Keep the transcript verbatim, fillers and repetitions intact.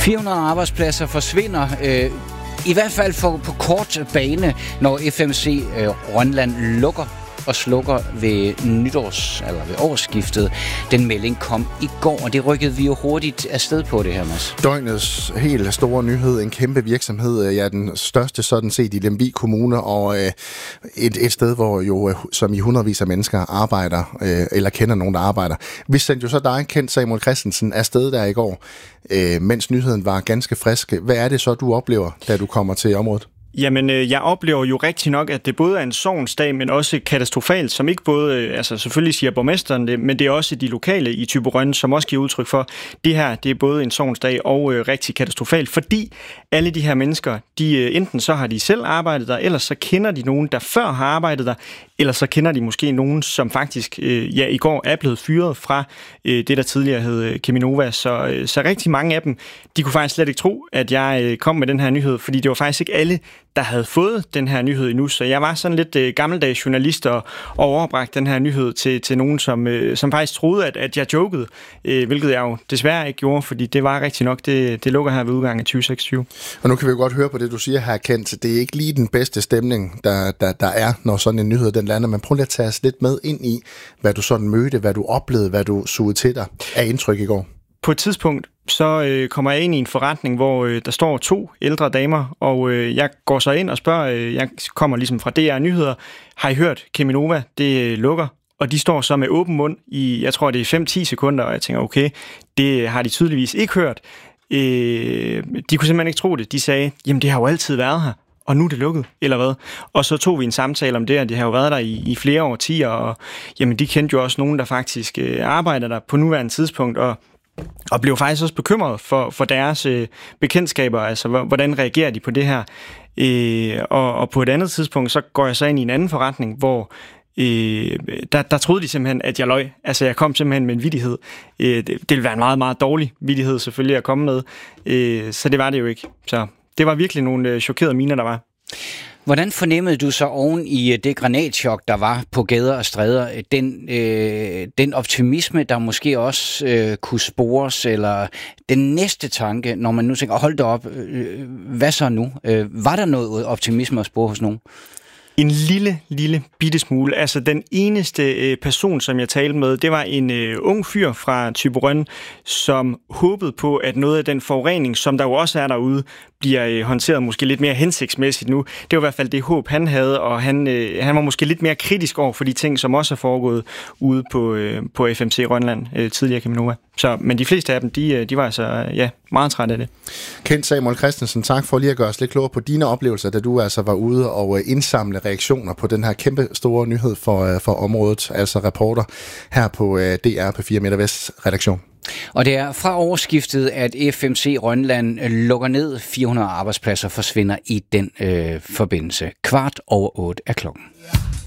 fire hundrede arbejdspladser forsvinder, øh, i hvert fald for, på kort bane, når F M C øh, Rønland lukker og slukker ved nytårs, eller ved årsskiftet. Den melding kom i går, og det rykkede vi jo hurtigt afsted på det her, Mads. Døgnets helt store nyhed, en kæmpe virksomhed, ja, den største sådan set i Lemvig Kommune, og øh, et, et sted, hvor jo øh, som i hundredvis af mennesker arbejder, øh, eller kender nogen, der arbejder. Vi sendte jo så dig, kendt Samuel Christensen, afsted der i går, øh, mens nyheden var ganske frisk. Hvad er det så, du oplever, da du kommer til området? Jamen, øh, jeg oplever jo rigtig nok, at det både er en sorgens-dag, men også katastrofalt, som ikke både, øh, altså selvfølgelig siger borgmesteren det, men det er også de lokale i Thyborøn, som også giver udtryk for, det her, det er både en sorgens-dag og øh, rigtig katastrofalt, fordi alle de her mennesker, de øh, enten så har de selv arbejdet der, eller så kender de nogen, der før har arbejdet der, eller så kender de måske nogen, som faktisk øh, ja, i går er blevet fyret fra øh, det, der tidligere hed Cheminova. Så, øh, så rigtig mange af dem, de kunne faktisk slet ikke tro, at jeg øh, kom med den her nyhed, fordi det var faktisk ikke alle, der havde fået den her nyhed endnu. Så jeg var sådan lidt øh, gammeldags journalist og, og overbragte den her nyhed til, til nogen, som, øh, som faktisk troede, at, at jeg jokede, øh, hvilket jeg jo desværre ikke gjorde, fordi det var rigtig nok, det, det lukker her ved udgangen af tyve seksogtyve. Og nu kan vi jo godt høre på det, du siger her, Kent. Det er ikke lige den bedste stemning, der, der, der er, når sådan en nyhed den lander. Men prøv lige at tage os lidt med ind i, hvad du sådan mødte, hvad du oplevede, hvad du sugede til dig af indtryk i går. På et tidspunkt, så øh, kommer jeg ind i en forretning, hvor øh, der står to ældre damer, og øh, jeg går så ind og spørger, øh, jeg kommer ligesom fra D R Nyheder, har I hørt Cheminova, det øh, lukker? Og de står så med åben mund i, jeg tror det er fem til ti sekunder, og jeg tænker, okay, det har de tydeligvis ikke hørt. Øh, de kunne simpelthen ikke tro det. De sagde, jamen det har jo altid været her, og nu er det lukket, eller hvad? Og så tog vi en samtale om det, og det har jo været der i, i flere årtier, og jamen de kendte jo også nogen, der faktisk øh, arbejder der på nuværende tidspunkt, og Og blev faktisk også bekymret for, for deres øh, bekendtskaber, altså hvordan reagerer de på det her. Øh, og, og på et andet tidspunkt, så går jeg så ind i en anden forretning, hvor øh, der, der troede de simpelthen, at jeg løg. Altså jeg kom simpelthen med en vittighed. Øh, det, det ville være en meget, meget dårlig vittighed selvfølgelig at komme med, øh, så det var det jo ikke. Så det var virkelig nogle øh, chokerede miner, der var. Hvordan fornemmede du så oven i det granatchok, der var på gader og stræder, den, øh, den optimisme, der måske også øh, kunne spores, eller den næste tanke, når man nu tænker, hold da op, øh, hvad så nu? Øh, var der noget optimisme at spore hos nogen? En lille, lille bitte smule. Altså den eneste øh, person, som jeg talte med, det var en øh, ung fyr fra Thyborøn, som håbede på, at noget af den forurening, som der jo også er derude, bliver øh, håndteret måske lidt mere hensigtsmæssigt nu. Det var i hvert fald det håb, han havde, og han, øh, han var måske lidt mere kritisk over for de ting, som også er foregået ude på, øh, på F M C Rønland, øh, tidligere Cheminova. Så, men de fleste af dem, de, de var altså ja, meget trætte af det. Kendt Samuel Christensen, tak for lige at gøre os lidt klogere på dine oplevelser, da du altså var ude og indsamle reaktioner på den her kæmpe store nyhed for, for området, altså reporter her på D R P fire Midt- og Vest redaktion. Og det er fra årsskiftet, at F M C Rønland lukker ned. fire hundrede arbejdspladser forsvinder i den øh, forbindelse. Kvart over otte er klokken.